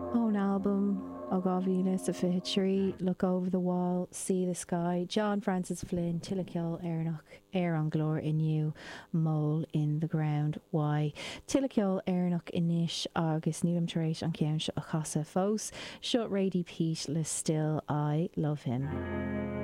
Own album ó gábhíle sa fiche trí, Look Over the Wall, See the Sky, John Francis Flynn, Tillaceol Éireannach, Air an Glór Inniu, Mole in the Ground, Why, Tillaceol Éireannach Inis agus nílam tar éis an ceann seo a chasa fós, Short Rady Pete le Still I Love Him.